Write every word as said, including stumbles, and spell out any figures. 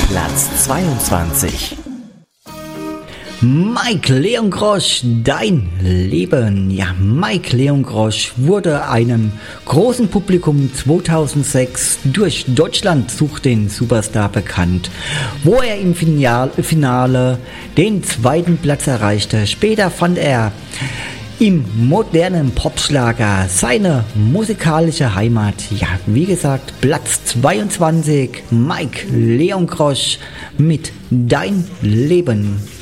Platz zweiundzwanzig. Mike Leongrosch, Dein Leben. Ja, Mike Leongrosch wurde einem großen Publikum zweitausendsechs durch Deutschland sucht den Superstar bekannt, wo er im Finale den zweiten Platz erreichte. Später fand er im modernen Popschlager seine musikalische Heimat. Ja, wie gesagt, Platz zweiundzwanzig, Mike Leongrosch mit Dein Leben.